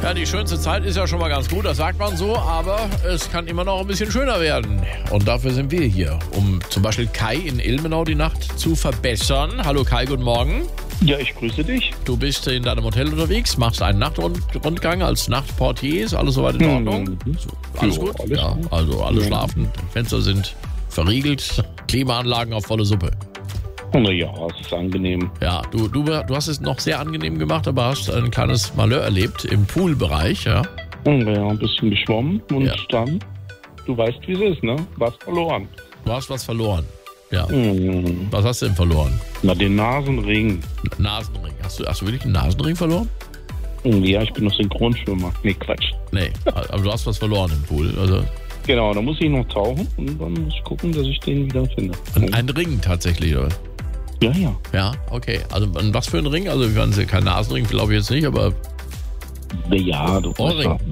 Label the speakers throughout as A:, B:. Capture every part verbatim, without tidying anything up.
A: Ja, die schönste Zeit ist ja schon mal ganz gut, das sagt man so, aber es kann immer noch ein bisschen schöner werden. Und dafür sind wir hier, um zum Beispiel Kai in Ilmenau die Nacht zu verbessern. Hallo Kai, guten Morgen.
B: Ja, ich grüße dich.
A: Du bist in deinem Hotel unterwegs, machst einen Nachtrundgang als Nachtportier, ist alles soweit in Ordnung?
B: Mhm.
A: Alles
B: Ja,
A: gut?
B: alles
A: ja,
B: gut.
A: also alle
B: Ja.
A: schlafen, die Fenster sind verriegelt, Klimaanlagen auf volle Suppe.
B: Naja, es ist angenehm.
A: Ja, du, du, du hast es noch sehr angenehm gemacht, aber hast ein kleines Malheur erlebt im Poolbereich, ja?
B: Ja, ein bisschen geschwommen und
A: Ja.
B: dann, du weißt, wie es ist, ne? Was verloren.
A: Du hast was verloren. Ja.
B: Mhm.
A: Was hast du denn verloren?
B: Na, den Nasenring.
A: Nasenring. Hast du, hast du wirklich einen Nasenring verloren?
B: Ja, ich bin noch Synchronschwimmer. Nee, Quatsch.
A: Nee, aber du hast was verloren im Pool. Also
B: Genau, da muss ich noch tauchen und dann muss ich gucken, dass ich den wieder finde.
A: ein, ein Ring tatsächlich, oder?
B: Ja, ja.
A: Ja, okay. Also an was für ein Ring? Also wir waren ja kein Nasenring, glaube ich jetzt nicht, aber
B: Ja, du
A: Ohrring.
B: weißt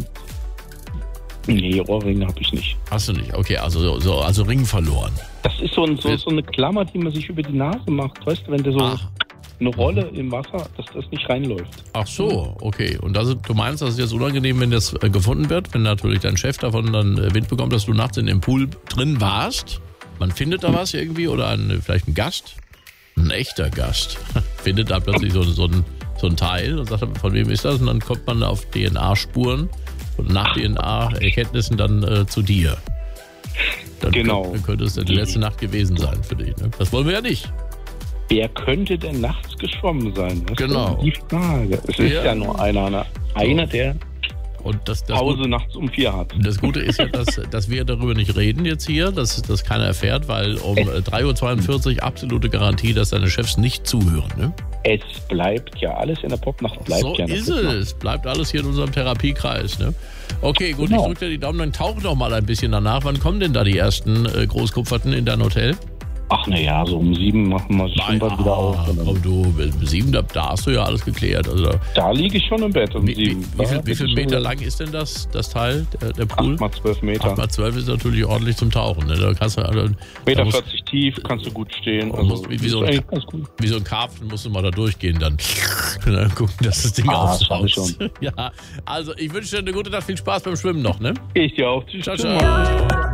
B: ja. Nee, Ohrringe habe ich nicht.
A: hast du nicht. Okay, also so, also Ring verloren.
B: Das ist so, ein, so, so eine Klammer, die man sich über die Nase macht. Weißt du, wenn du so
A: Ach,
B: eine Rolle im Wasser, dass das nicht reinläuft.
A: ach so, okay. Und das, ist- du meinst, das ist jetzt unangenehm, wenn das äh, gefunden wird, wenn natürlich dein Chef davon dann äh, Wind bekommt, dass du nachts in dem Pool drin warst? Man findet da was irgendwie oder ein, vielleicht ein Gast? Ein echter Gast findet da plötzlich so, so, ein, so ein Teil und sagt, von wem ist das? Und dann kommt man auf D N A-Spuren und nach D N A-Erkenntnissen dann äh, zu dir. Dann
B: Genau.
A: Könnte, könnte es dann die letzte Nacht gewesen sein für dich. Ne? Das wollen wir ja nicht.
B: Wer könnte denn nachts geschwommen sein? Das
A: Genau.
B: ist die Frage. Es ist
A: Ja.
B: ja, nur einer, ne? einer, der
A: Und das, das,
B: Pause nachts um vier hat.
A: das Gute ist ja, dass, dass wir darüber nicht reden jetzt hier, dass das keiner erfährt, weil um äh, drei Uhr zweiundvierzig absolute Garantie, dass deine Chefs nicht zuhören. Ne?
B: Es bleibt ja alles in der Popnacht bleibt
A: So
B: ja. in der
A: ist
B: Popnacht.
A: es. Bleibt alles hier in unserem Therapiekreis. Ne? Okay, gut,
B: Genau.
A: ich drücke dir die Daumen, dann tauch doch mal ein bisschen danach. Wann kommen denn da die ersten äh, Großkupferten in dein Hotel?
B: Ach naja, so um sieben machen wir schon bald wieder auf. Und dann-
A: komm du, um sieben, da, da hast du ja alles geklärt. Also,
B: Da liege ich schon im Bett um
A: wie, wie,
B: sieben.
A: wie, viel,
B: Da
A: wie viel
B: bin ich
A: Meter
B: schon
A: lang ist denn das, das Teil, der, der Pool?
B: acht mal zwölf Meter.
A: acht mal zwölf ist natürlich ordentlich zum Tauchen. Ne? Da kannst du, also, da
B: Meter
A: musst-
B: vierzig tief, kannst du gut stehen.
A: Man muss wie- wie
B: ist
A: so ein-
B: eigentlich ganz gut.
A: Wie so ein Karpfen musst du mal da durchgehen dann. Und dann gucken, dass das Ding
B: Ah, das hab ich
A: aufsaugt. Ja, also ich wünsche dir eine gute Nacht, viel Spaß beim Schwimmen noch, ne?
B: Ich dir auch. Tschüss.
A: Ciao, ciao.